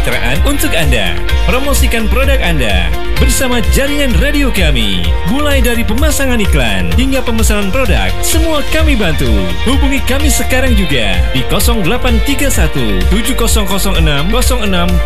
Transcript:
kemitraan untuk Anda. Promosikan produk Anda bersama jaringan radio kami. Mulai dari pemasangan iklan hingga pemesanan produk, semua kami bantu. Hubungi kami sekarang juga di 0831 7006 06